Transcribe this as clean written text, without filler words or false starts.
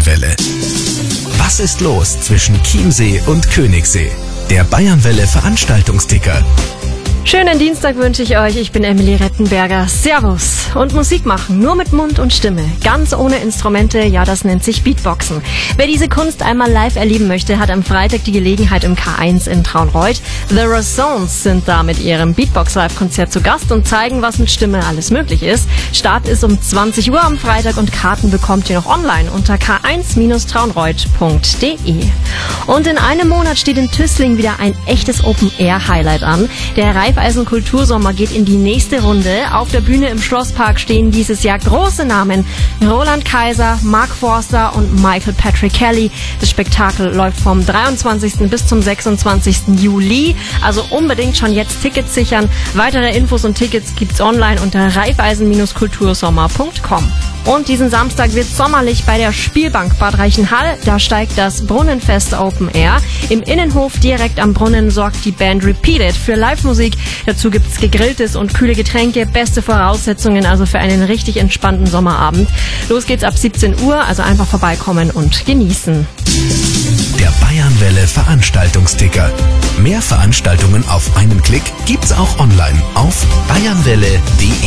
Bayernwelle. Was ist los zwischen Chiemsee und Königssee? Der Bayernwelle Veranstaltungsticker. Schönen Dienstag wünsche ich euch. Ich bin Emily Rettenberger. Servus. Und Musik machen, nur mit Mund und Stimme. Ganz ohne Instrumente, ja, das nennt sich Beatboxen. Wer diese Kunst einmal live erleben möchte, hat am Freitag die Gelegenheit im K1 in Traunreut. The Razones sind da mit ihrem Beatbox-Live-Konzert zu Gast und zeigen, was mit Stimme alles möglich ist. Start ist um 20 Uhr am Freitag und Karten bekommt ihr noch online unter k1-traunreut.de. Und in einem Monat steht in Tüßling wieder ein echtes Open-Air-Highlight an. Der Raiffeisen Kultursommer geht in die nächste Runde. Auf der Bühne im Schlosspark stehen dieses Jahr große Namen. Roland Kaiser, Mark Forster und Michael Patrick Kelly. Das Spektakel läuft vom 23. bis zum 26. Juli. Also unbedingt schon jetzt Tickets sichern. Weitere Infos und Tickets gibt's online unter raiffeisen-kultursommer.com. Und diesen Samstag wird sommerlich bei der Spielbank Bad Reichenhall. Da steigt das Brunnenfest Open Air. Im Innenhof direkt am Brunnen sorgt die Band Repeated für Live-Musik. Dazu gibt's gegrilltes und kühle Getränke. Beste Voraussetzungen also für einen richtig entspannten Sommerabend. Los geht's ab 17 Uhr, also einfach vorbeikommen und genießen. Der Bayernwelle Veranstaltungsticker. Mehr Veranstaltungen auf einen Klick gibt's auch online auf bayernwelle.de.